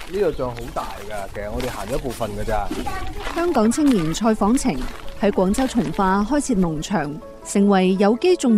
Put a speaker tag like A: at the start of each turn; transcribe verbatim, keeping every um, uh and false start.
A: 呢個像好大㗎，其實我哋行咗一部分㗎咋。
B: 香港青年蔡訪晴喺廣州從化開設農場，成為有機種